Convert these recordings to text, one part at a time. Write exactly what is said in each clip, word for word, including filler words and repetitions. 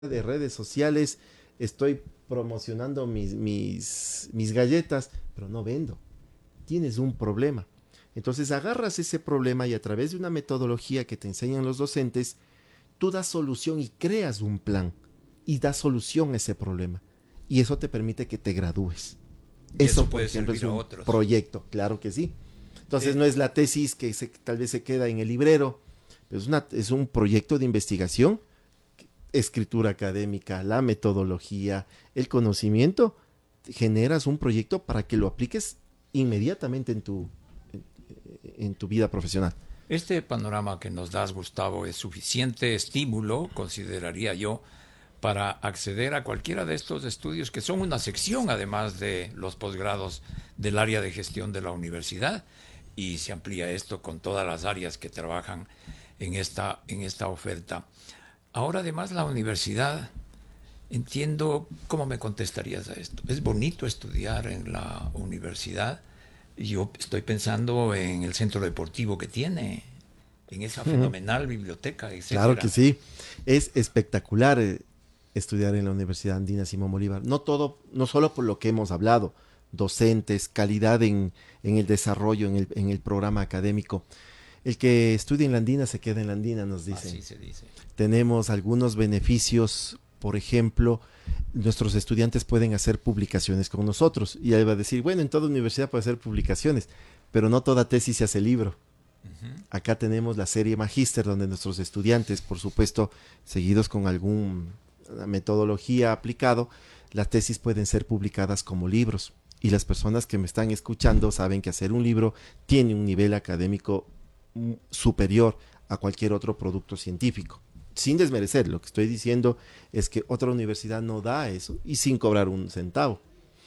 de redes sociales, estoy promocionando mis, mis, mis galletas, pero no vendo. Tienes un problema. Entonces agarras ese problema y a través de una metodología que te enseñan los docentes, tú das solución y creas un plan y das solución a ese problema. Y eso te permite que te gradúes. Y Eso, eso por puede ejemplo, es servir a un otros. proyecto, claro que sí. Entonces Sí. no es la tesis que se, tal vez se queda en el librero, pero es, una, es un proyecto de investigación, escritura académica, la metodología, el conocimiento. Generas un proyecto para que lo apliques inmediatamente en tu, en, en tu vida profesional. Este panorama que nos das, Gustavo, es suficiente estímulo, consideraría yo, para acceder a cualquiera de estos estudios que son una sección, además de los posgrados del área de gestión de la universidad, y se amplía esto con todas las áreas que trabajan en esta, en esta oferta. Ahora, además, la universidad, entiendo cómo me contestarías a esto. Es bonito estudiar en la universidad. Yo estoy pensando en el centro deportivo que tiene, en esa fenomenal biblioteca, etcétera. Claro que sí. Es espectacular eh, estudiar en la Universidad Andina Simón Bolívar. No todo, no solo por lo que hemos hablado, docentes, calidad en, en el desarrollo, en el, en el programa académico. El que estudia en la Andina se queda en la Andina, nos dicen. Así se dice. Tenemos algunos beneficios, por ejemplo, nuestros estudiantes pueden hacer publicaciones con nosotros. Y ahí va a decir, bueno, en toda universidad puede hacer publicaciones, pero no toda tesis se hace libro. Uh-huh. Acá tenemos la serie Magíster, donde nuestros estudiantes, por supuesto, seguidos con alguna metodología aplicado, las tesis pueden ser publicadas como libros. Y las personas que me están escuchando saben que hacer un libro tiene un nivel académico superior a cualquier otro producto científico. Sin desmerecer, lo que estoy diciendo es que otra universidad no da eso y sin cobrar un centavo.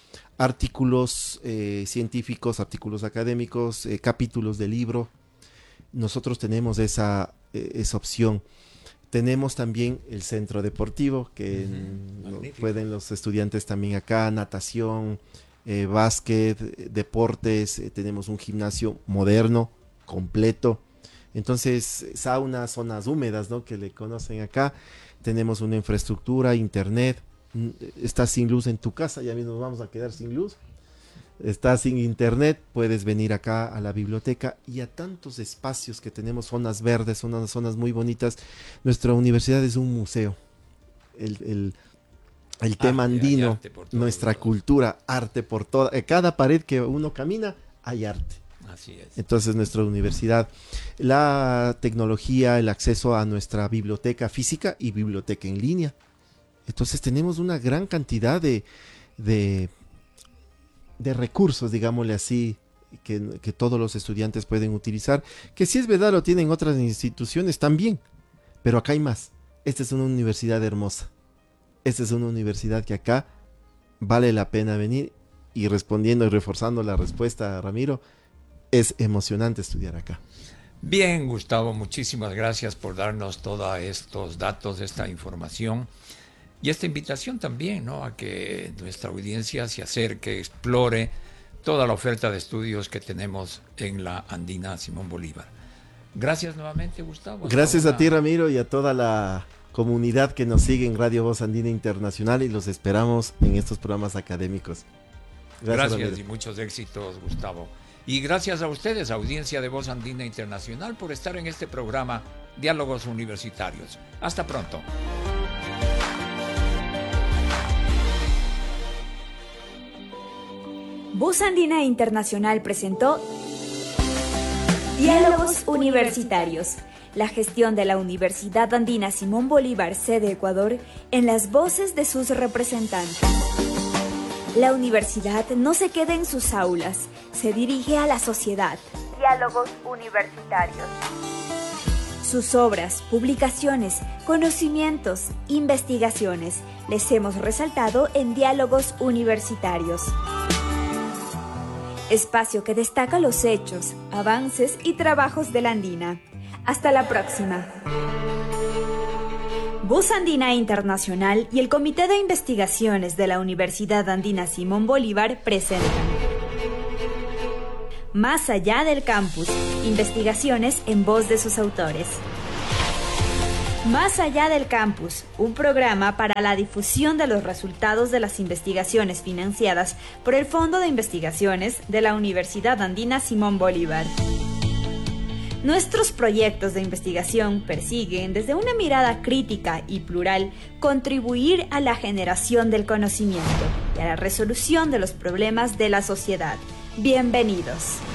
Artículos eh, científicos, artículos académicos, eh, capítulos de libro, nosotros tenemos esa, eh, esa opción. Tenemos también el centro deportivo, que uh-huh. no, pueden los estudiantes también acá, natación, eh, básquet, deportes, eh, tenemos un gimnasio moderno, completo. Entonces, saunas, zonas húmedas, ¿no?, que le conocen acá. Tenemos una infraestructura, internet. Estás sin luz en tu casa, ya mismo nos vamos a quedar sin luz. Estás sin internet, puedes venir acá a la biblioteca y a tantos espacios que tenemos, zonas verdes, son unas zonas muy bonitas. Nuestra universidad es un museo. El, el, el tema arte, andino, nuestra lados. Cultura, arte por toda, cada pared que uno camina hay arte. Así es. Entonces nuestra universidad, la tecnología, el acceso a nuestra biblioteca física y biblioteca en línea. Entonces tenemos una gran cantidad de, de, de recursos, digámosle así, que, que todos los estudiantes pueden utilizar, que si es verdad lo tienen otras instituciones también, pero acá hay más. Esta es una universidad hermosa. Esta es una universidad que acá vale la pena venir. Y respondiendo y reforzando la respuesta a Ramiro, es emocionante estudiar acá. Bien, Gustavo, muchísimas gracias por darnos todos estos datos, esta información y esta invitación también, ¿no?, a que nuestra audiencia se acerque, explore toda la oferta de estudios que tenemos en la Andina Simón Bolívar. Gracias nuevamente, Gustavo. Gracias una... a ti, Ramiro, y a toda la comunidad que nos sigue en Radio Voz Andina Internacional, y los esperamos en estos programas académicos. Gracias, gracias y muchos éxitos, Gustavo. Y gracias a ustedes, audiencia de Voz Andina Internacional, por estar en este programa Diálogos Universitarios. Hasta pronto. Voz Andina Internacional presentó Diálogos Universitarios, la gestión de la Universidad Andina Simón Bolívar, sede Ecuador, en las voces de sus representantes. La universidad no se queda en sus aulas, se dirige a la sociedad. Diálogos Universitarios. Sus obras, publicaciones, conocimientos, investigaciones, les hemos resaltado en Diálogos Universitarios. Espacio que destaca los hechos, avances y trabajos de la Andina. Hasta la próxima. Voz Andina Internacional y el Comité de Investigaciones de la Universidad Andina Simón Bolívar presentan Más allá del campus, investigaciones en voz de sus autores. Más allá del campus, un programa para la difusión de los resultados de las investigaciones financiadas por el Fondo de Investigaciones de la Universidad Andina Simón Bolívar. Nuestros proyectos de investigación persiguen, desde una mirada crítica y plural, contribuir a la generación del conocimiento y a la resolución de los problemas de la sociedad. Bienvenidos.